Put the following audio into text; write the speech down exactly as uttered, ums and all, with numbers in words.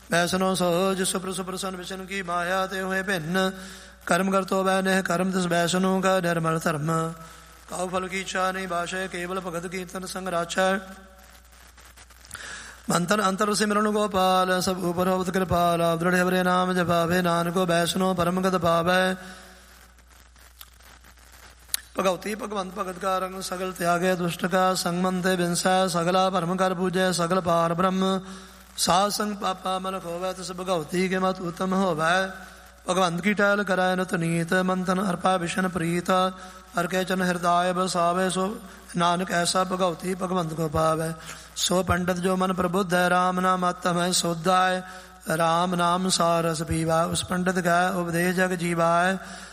ਵੈਸਨੋ ਸੋਜ super super ਸਨ ਵਿਸ਼ਨ ਕੀ ਮਾਇਆ ਤੇ ਹੋਏ ਭਿੰਨ ਕਰਮ ਕਰਤੋ ਵੈ ਨਹਿ ਕਰਮ ਤਿਸ ਵੈਸਨੋ ਕਾ ਨਿਰਮਲ ਧਰਮ ਕਾਉ ਫਲ ਕੀ ਇੱਛਾ ਨਹੀਂ ਬਾਸ਼ੈ ਕੇਵਲ ਭਗਤ ਕੀਰਤਨ ਸੰਗ ਰਾਛੈ ਮੰਤਰ ਅੰਤਰ ਸਿਮਰਨ ਗੋਪਾਲ ਸਭ ਉਪਰ ਹੋਵਤ ਕਿਰਪਾਲ ਦ੍ਰਿੜ ਹਵਰੇ ਨਾਮ ਜਪਾਵੇ ਨਾਨਕੋ ਵੈਸਨੋ ਪਰਮ ਗਤ ਪਾਵੈ ਭਗਉਤੀ ਭਗਵੰਤ ਭਗਤ ਕਾ ਰੰਗ ਸਗਲ ਤਿਆਗੇ ਦੁਸ਼ਟ ਕਾ ਸੰਗ ਮਨ ਤੇ ਬਿਨਸੈ ਸਗਲਾ ਭਰਮ ਕਰ ਪੂਜੈ ਸਗਲ ਪਾਰ ਬ੍ਰਹਮ ਸਾਧ ਸੰਗ ਪਾਪਾ ਮਨ ਖੋਵੈ ਤਿਸ ਭਗਉਤੀ ਕੇ ਮਤ ਉਤਮ ਹੋਵੈ ਭਗਵੰਤ ਕੀ ਟਹਿਲ ਕਰੈ ਨਿਤ ਨੀਤ ਮੰਥਨ ਅਰਪਾ ਵਿਸ਼ਨ ਪ੍ਰੀਤ ਹਰ ਕੇ ਚਨ ਹਿਰਦਾਇ ਬਸਾਵੇ ਸੋ ਨਾਨਕ ਐਸਾ ਭਗਉਤੀ ਭਗਵੰਤ ਕੋ ਪਾਵੈ ਸੋ ਪੰਡਤ ਜੋ ਮਨ ਪ੍ਰਬੁੱਧ ਹੈ ਰਾਮ ਨਾਮ ਆਤਮੈ ਸੋਧਾ ਹੈ ਰਾਮ ਨਾਮ ਸਾਰਸ ਪੀਵਾ ਉਸ ਪੰਡਤ ਕਾ ਉਪਦੇਸ਼ ਜਗ ਜੀਵਾ ਹੈ